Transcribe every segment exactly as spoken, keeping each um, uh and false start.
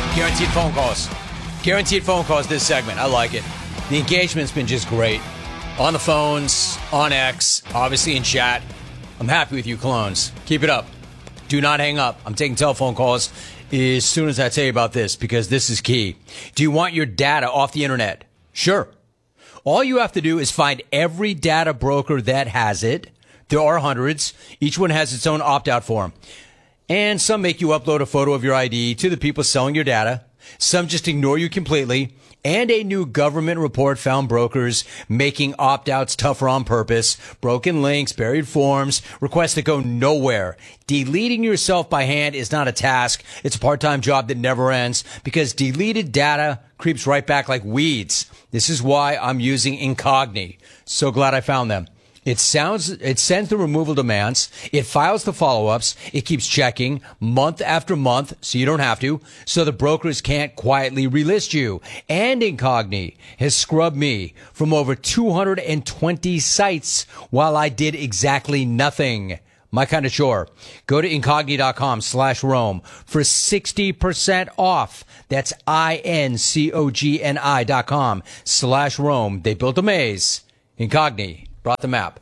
Guaranteed phone calls. Guaranteed phone calls this segment. I like it. The engagement's been just great. On the phones, on X, obviously in chat. I'm happy with you, clones. Keep it up. Do not hang up. I'm taking telephone calls as soon as I tell you about this, because this is key. Do you want your data off the internet? Sure. All you have to do is find every data broker that has it. There are hundreds. Each one has its own opt-out form. And some make you upload a photo of your I D to the people selling your data. Some just ignore you completely. And a new government report found brokers making opt-outs tougher on purpose. Broken links, buried forms, requests that go nowhere. Deleting yourself by hand is not a task. It's a part-time job that never ends, because deleted data creeps right back like weeds. This is why I'm using Incogni. So glad I found them. It sounds, it sends the removal demands. It files the follow-ups. It keeps checking month after month, so you don't have to, so the brokers can't quietly relist you. And Incogni has scrubbed me from over two hundred twenty sites while I did exactly nothing. My kind of chore. Go to Incogni.com slash Rome for sixty percent off. That's I-N-C-O-G-N-I dot com slash Rome. They built a maze. Incogni brought the map.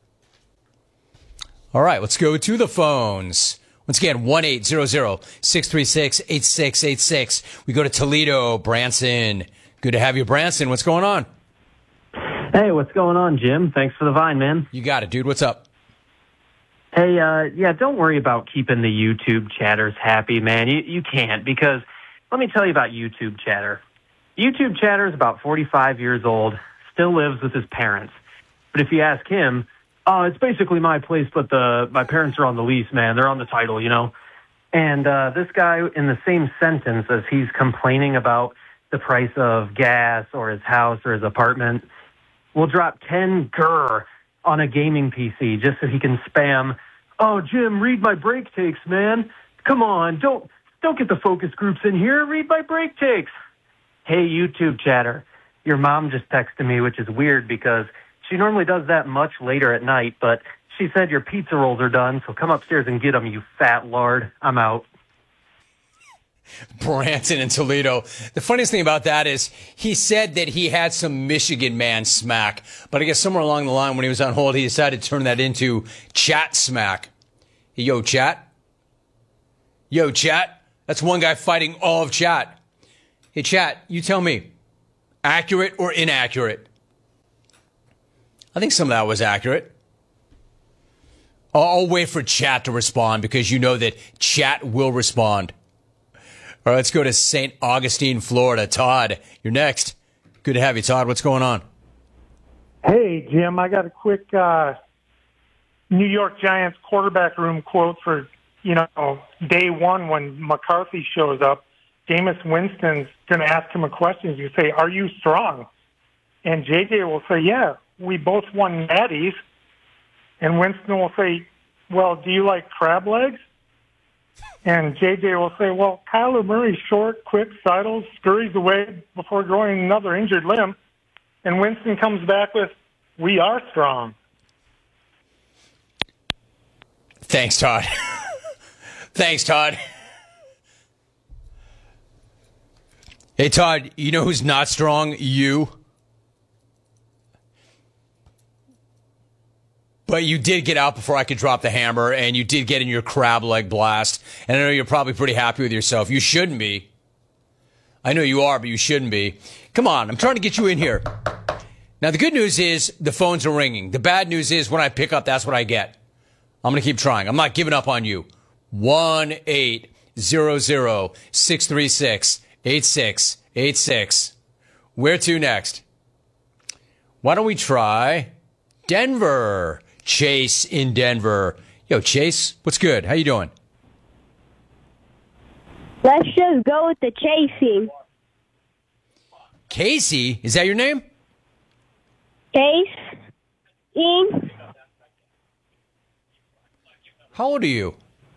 All right, let's go to the phones. Once again, one eight hundred, six three six, eight six eight six. We go to Toledo. Branson. Good to have you, Branson. What's going on? Hey, what's going on, Jim? Thanks for the vine, man. You got it, dude. What's up? Hey, uh, yeah, don't worry about keeping the YouTube chatters happy, man. You, you can't, because let me tell you about YouTube chatter. YouTube chatter is about forty-five years old, still lives with his parents. But if you ask him, oh, it's basically my place, but the my parents are on the lease, man. They're on the title, you know. And uh, this guy, in the same sentence as he's complaining about the price of gas or his house or his apartment, will drop ten grr on a gaming P C just so he can spam, oh, Jim, read my break takes, man. Come on, don't don't get the focus groups in here. Read my break takes. Hey, YouTube chatter, your mom just texted me, which is weird because she normally does that much later at night, but she said your pizza rolls are done, so come upstairs and get them, you fat lard. I'm out. Branson in Toledo. The funniest thing about that is he said that he had some Michigan man smack, but I guess somewhere along the line when he was on hold, he decided to turn that into chat smack. Hey, yo, chat. Yo, chat. That's one guy fighting all of chat. Hey, chat, you tell me, accurate or inaccurate? I think some of that was accurate. I'll, I'll wait for chat to respond because you know that chat will respond. All right, let's go to Saint Augustine, Florida. Todd, you're next. Good to have you, Todd. What's going on? Hey, Jim, I got a quick uh, New York Giants quarterback room quote for, you know, day one when McCarthy shows up. Jameis Winston's going to ask him a question. You say, are you strong? And J J will say, yeah, we both won natties. And Winston will say, well, do you like crab legs? And J J will say, well, Kyler Murray's short, quick, sidles, scurries away before growing another injured limb. And Winston comes back with, we are strong. Thanks, Todd. Thanks, Todd. Hey, Todd, you know who's not strong? You. But you did get out before I could drop the hammer, and you did get in your crab leg blast. And I know you're probably pretty happy with yourself. You shouldn't be. I know you are, but you shouldn't be. Come on, I'm trying to get you in here. Now, the good news is the phones are ringing. The bad news is when I pick up, that's what I get. I'm going to keep trying. I'm not giving up on you. one eight hundred, six three six, eight six eight six. Where to next? Why don't we try Denver? Chase in Denver. Yo, Chase, what's good? How you doing? Let's just go with the chasing. Casey? Is that your name? Chase. In. How old are you?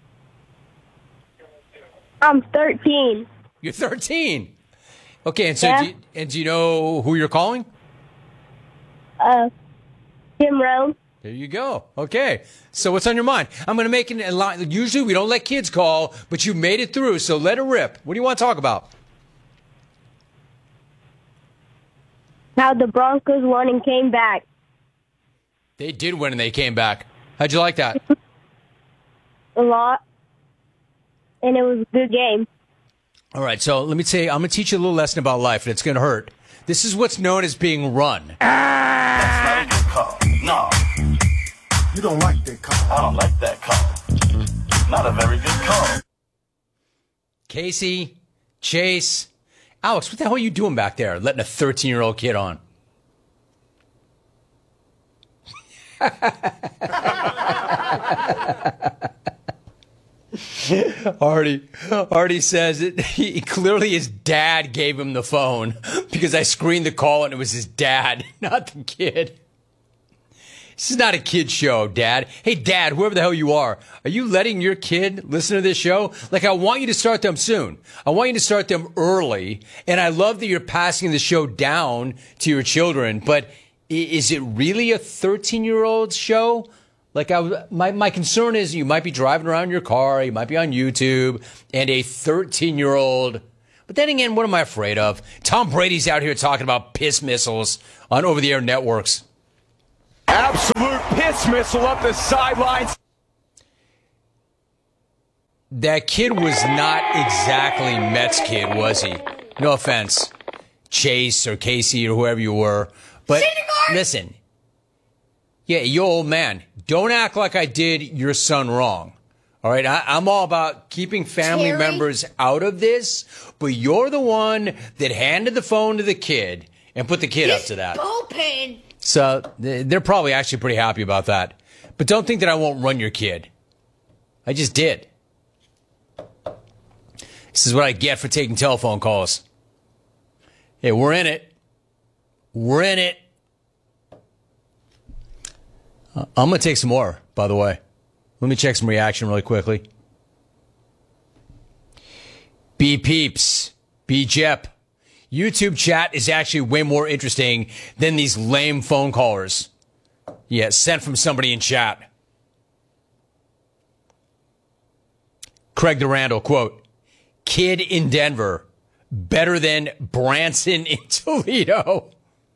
I'm thirteen. You're thirteen. Okay, and so Yeah. do you, and do you know who you're calling? Uh, Jim Rome. There you go. Okay. So what's on your mind? I'm going to make an a line. Usually we don't let kids call, but you made it through, so let it rip. What do you want to talk about? How the Broncos won and came back. They did win and they came back. How'd you like that? A lot. And it was a good game. All right, so let me say, I'm going to teach you a little lesson about life, and it's going to hurt. This is what's known as being run. That's not a good call. No. You don't like that call. I don't like that call. Not a very good call. Casey, Chase, Alex, what the hell are you doing back there, letting a thirteen-year-old kid on? Artie, Artie says it. He, clearly his dad gave him the phone because I screened the call and it was his dad, not the kid. This is not a kid show, Dad. Hey, Dad, whoever the hell you are, are you letting your kid listen to this show? Like, I want you to start them soon. I want you to start them early. And I love that you're passing the show down to your children. But is it really a thirteen-year-old show? Like, I, my, my concern is you might be driving around in your car, you might be on YouTube, and a thirteen-year-old. But then again, what am I afraid of? Tom Brady's out here talking about piss missiles on over-the-air networks. Absolute piss missile up the sidelines. That kid was not exactly Mets kid, was he? No offense, Chase or Casey or whoever you were. But listen, yeah, you old man, don't act like I did your son wrong. All right, I, I'm all about keeping family Terry. members out of this, but you're the one that handed the phone to the kid and put the kid up to that. Bullpen. So they're probably actually pretty happy about that. But don't think that I won't run your kid. I just did. This is what I get for taking telephone calls. Hey, we're in it. We're in it. Uh, I'm going to take some more, by the way. Let me check some reaction really quickly. B Peeps. B Jep. YouTube chat is actually way more interesting than these lame phone callers. Yeah, sent from somebody in chat. Craig Durandal, quote, kid in Denver, better than Branson in Toledo.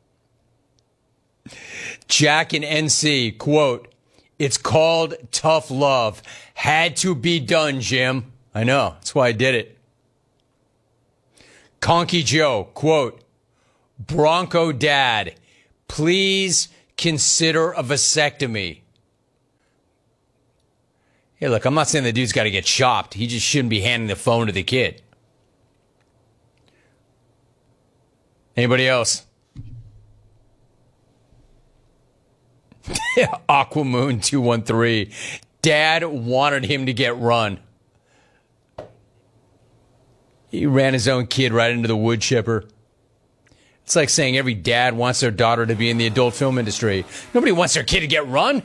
Jack in N C, quote, it's called tough love. Had to be done, Jim. I know, that's why I did it. Conky Joe, quote, Bronco dad, please consider a vasectomy. Hey, look, I'm not saying the dude's got to get chopped. He just shouldn't be handing the phone to the kid. Anybody else? Aquamoon two one three. Dad wanted him to get run. He ran his own kid right into the wood chipper. It's like saying every dad wants their daughter to be in the adult film industry. Nobody wants their kid to get run.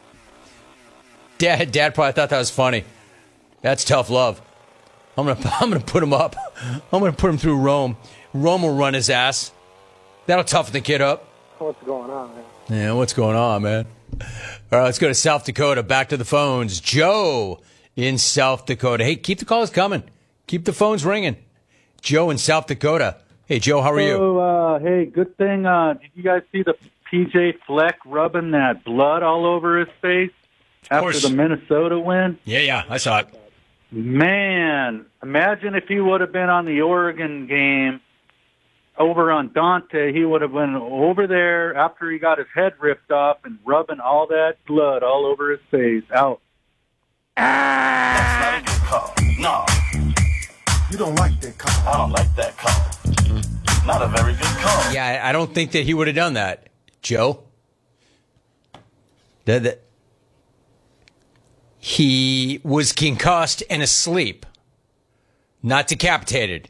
Dad, Dad probably thought that was funny. That's tough love. I'm gonna, I'm gonna put him up. I'm gonna put him through Rome. Rome will run his ass. That'll toughen the kid up. What's going on, man? Yeah, what's going on, man? All right, let's go to South Dakota. Back to the phones. Joe in South Dakota. Hey, keep the calls coming. Keep the phones ringing. Joe in South Dakota. Hey, Joe, how are you? Oh, uh, hey, good thing. Uh, did you guys see the P J Fleck rubbing that blood all over his face after course. the Minnesota win? Yeah, yeah, I saw it. Man, imagine if he would have been on the Oregon game over on Dante. He would have been over there after he got his head ripped off and rubbing all that blood all over his face. Out. That's not a good call. No. You don't like that call. I don't like that call. Not a very good call. Yeah, I I don't think that he would have done that, Joe. That, that, he was concussed and asleep, not decapitated.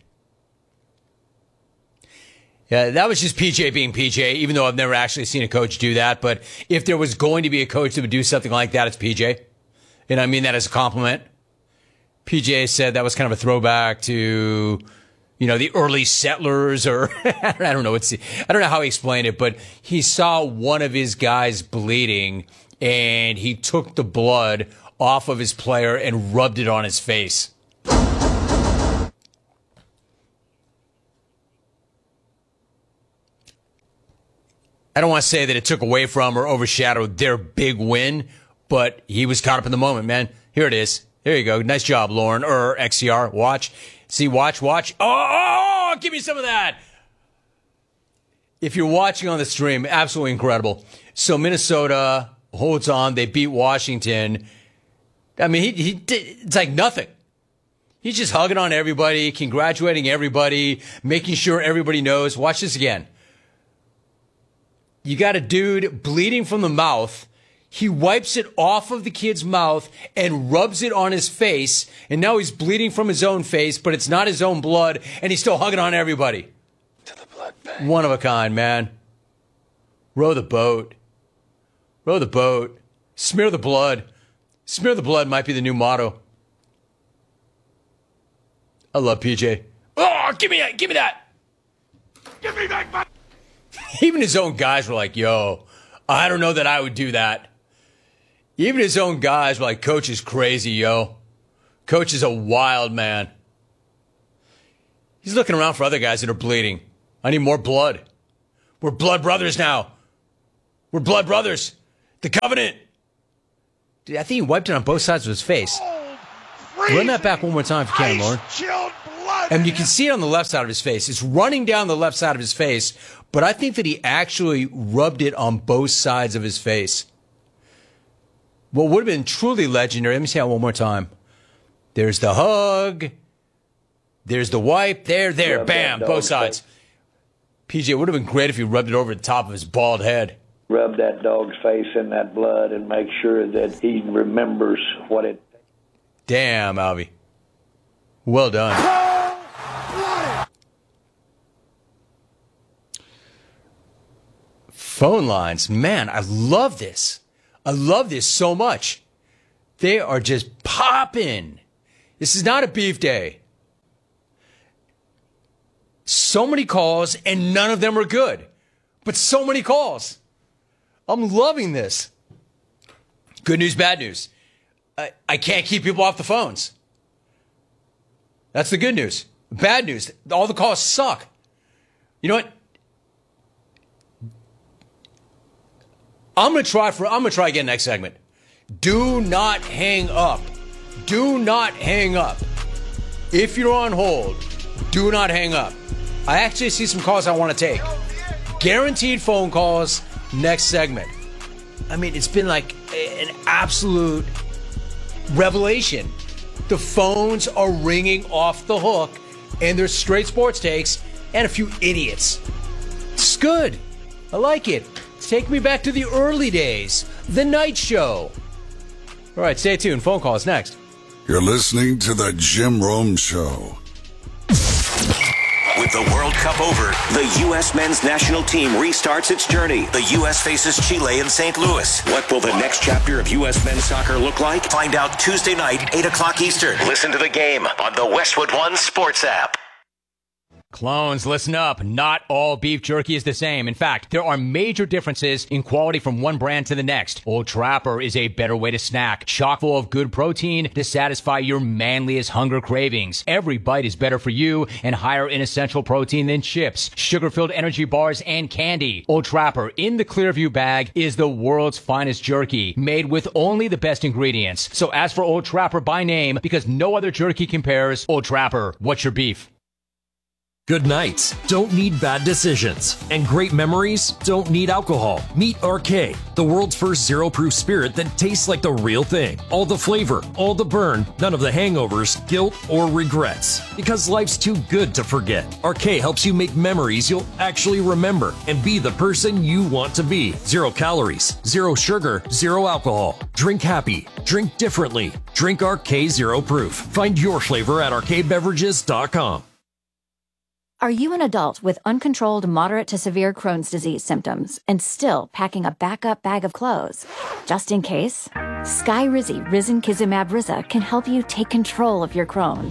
Yeah, that was just P J being P J, even though I've never actually seen a coach do that. But if there was going to be a coach that would do something like that, it's P J. And I mean that as a compliment. P J said that was kind of a throwback to, you know, the early settlers, or I don't know. It's, I don't know how he explained it, but he saw one of his guys bleeding and he took the blood off of his player and rubbed it on his face. I don't want to say that it took away from or overshadowed their big win, but he was caught up in the moment, man. Here it is. There you go. Nice job, Lauren, or X C R. Watch. See, watch, watch. Oh, oh, oh, give me some of that. If you're watching on the stream, absolutely incredible. So Minnesota holds on. They beat Washington. I mean, he, he did, it's like nothing. He's just hugging on everybody, congratulating everybody, making sure everybody knows. Watch this again. You got a dude bleeding from the mouth. He wipes it off of the kid's mouth and rubs it on his face. And now he's bleeding from his own face, but it's not his own blood. And he's still hugging on everybody. To the blood bank. One of a kind, man. Row the boat. Row the boat. Smear the blood. Smear the blood might be the new motto. I love P J. Oh, give me that. Give me that. Give me back my... Even his own guys were like, yo, I don't know that I would do that. Even his own guys were like, Coach is crazy, yo. Coach is a wild man. He's looking around for other guys that are bleeding. I need more blood. We're blood brothers now. We're blood brothers. The covenant. Dude, I think he wiped it on both sides of his face. Run that back one more time if you can, Lauren. And you can see it on the left side of his face. It's running down the left side of his face, but I think that he actually rubbed it on both sides of his face. What would have been truly legendary, let me see that one more time. There's the hug. There's the wipe. There, there, Rub bam, that both dog's sides. face. P J, it would have been great if you rubbed it over the top of his bald head. Rub that dog's face in that blood and make sure that he remembers what it... Damn, Albie. Well done. Phone lines. Man, I love this. I love this so much. They are just popping. This is not a beef day. So many calls, and none of them are good. But so many calls. I'm loving this. Good news, bad news. I, I can't keep people off the phones. That's the good news. Bad news, all the calls suck. You know what? I'm gonna try for. I'm gonna try again next segment. Do not hang up. Do not hang up. If you're on hold, do not hang up. I actually see some calls I want to take. Guaranteed phone calls next segment. I mean, it's been like an absolute revelation. The phones are ringing off the hook, and there's straight sports takes and a few idiots. It's good. I like it. Take me back to the early days, the night show. All right, stay tuned. Phone calls next. You're listening to the Jim Rome Show. With the World Cup over, the U S men's national team restarts its journey. The U S faces Chile in Saint Louis. What will the next chapter of U S men's soccer look like? Find out Tuesday night, eight o'clock Eastern. Listen to the game on the Westwood One Sports app. Clones, listen up. Not all beef jerky is the same. In fact, there are major differences in quality from one brand to the next. Old Trapper is a better way to snack, chock full of good protein to satisfy your manliest hunger cravings. Every bite is better for you and higher in essential protein than chips, sugar-filled energy bars, and candy. Old Trapper in the Clearview bag is the world's finest jerky, made with only the best ingredients. So ask for Old Trapper by name because no other jerky compares. Old Trapper, what's your beef? Good nights don't need bad decisions, and great memories don't need alcohol. Meet R K, the world's first zero-proof spirit that tastes like the real thing. All the flavor, all the burn, none of the hangovers, guilt, or regrets. Because life's too good to forget. R K helps you make memories you'll actually remember and be the person you want to be. Zero calories, zero sugar, zero alcohol. Drink happy, drink differently. Drink R K Zero Proof. Find your flavor at R K beverages dot com. Are you an adult with uncontrolled moderate to severe Crohn's disease symptoms and still packing a backup bag of clothes? Just in case, Skyrizi Risankizumab Riza can help you take control of your Crohn's.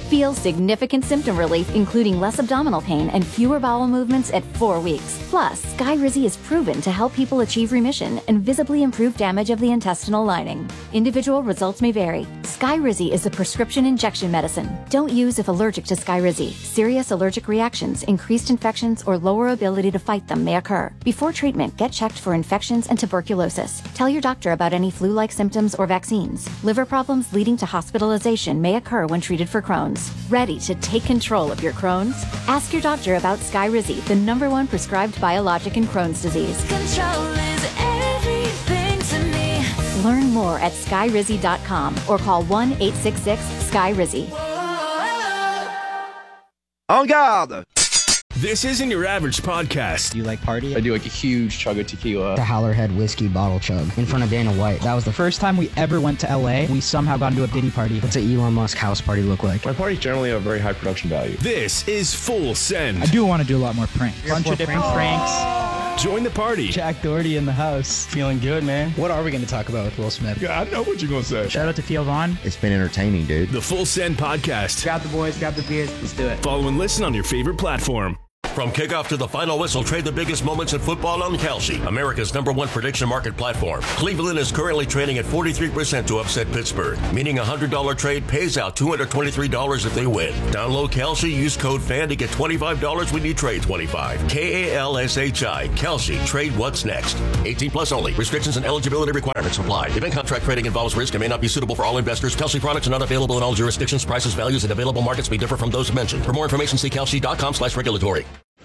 Feel significant symptom relief, including less abdominal pain and fewer bowel movements at four weeks. Plus, Skyrizi is proven to help people achieve remission and visibly improve damage of the intestinal lining. Individual results may vary. Skyrizi is a prescription injection medicine. Don't use if allergic to Skyrizi. Serious allergic reactions, increased infections, or lower ability to fight them may occur. Before treatment, get checked for infections and tuberculosis. Tell your doctor about any flu-like symptoms or vaccines. Liver problems leading to hospitalization may occur when treated for Crohn's. Ready to take control of your Crohn's? Ask your doctor about Skyrizi, the number one prescribed biologic in Crohn's disease. Control is everything to me. Learn more at skyrizi dot com or call one eight six six Sky Rizzi. En garde! This isn't your average podcast. Do you like party? I do like a huge chug of tequila. The Howlerhead whiskey bottle chug in front of Dana White. That was the first time we ever went to L A. We somehow got into a Diddy party. What's an Elon Musk house party look like? My parties generally have very high production value. This is Full Send. I do want to do a lot more pranks. A bunch of different pranks. pranks. Join the party. Jack Doherty in the house. Feeling good, man. What are we going to talk about with Will Smith? Yeah, I know what you're going to say. Shout out to Theo Vaughn. It's been entertaining, dude. The Full Send podcast. Grab the boys, grab the beers. Let's do it. Follow and listen on your favorite platform. From kickoff to the final whistle, trade the biggest moments in football on Kalshi, America's number one prediction market platform. Cleveland is currently trading at forty-three percent to upset Pittsburgh, meaning a one hundred dollars trade pays out two hundred twenty-three dollars if they win. Download Kalshi, use code FAN to get twenty-five dollars when you trade twenty-five. K A L S H I. Kalshi. Trade what's next. eighteen plus only. Restrictions and eligibility requirements apply. Event contract trading involves risk and may not be suitable for all investors. Kalshi products are not available in all jurisdictions. Prices, values, and available markets may differ from those mentioned. For more information, see kalshi dot com slash regulatory.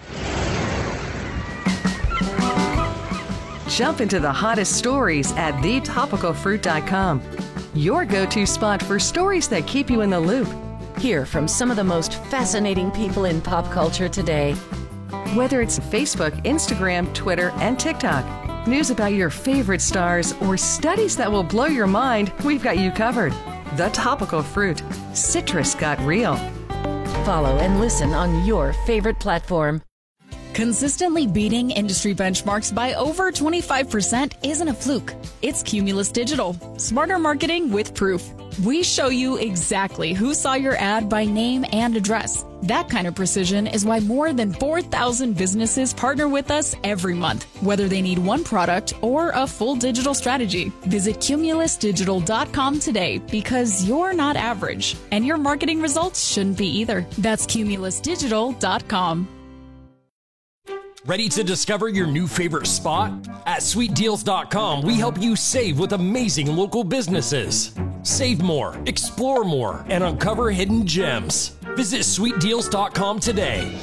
Jump into the hottest stories at the topical fruit dot com. Your go-to spot for stories that keep you in the loop. Hear from some of the most fascinating people in pop culture today. Whether it's Facebook, Instagram, Twitter, and TikTok, news about your favorite stars, or studies that will blow your mind, we've got you covered. The Topical Fruit. Citrus got real. Follow and listen on your favorite platform. Consistently beating industry benchmarks by over twenty-five percent isn't a fluke. It's Cumulus Digital. Smarter marketing with proof. We show you exactly who saw your ad by name and address. That kind of precision is why more than four thousand businesses partner with us every month, whether they need one product or a full digital strategy. Visit cumulus digital dot com today because you're not average, and your marketing results shouldn't be either. That's cumulus digital dot com. Ready to discover your new favorite spot? At sweet deals dot com, we help you save with amazing local businesses. Save more, explore more, and uncover hidden gems. Visit sweet deals dot com today.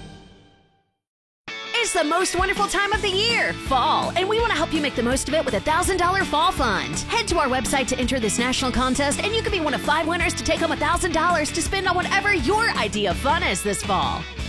It's the most wonderful time of the year, fall, and we want to help you make the most of it with a one thousand dollars Fall Fund. Head to our website to enter this national contest, and you could be one of five winners to take home one thousand dollars to spend on whatever your idea of fun is this fall.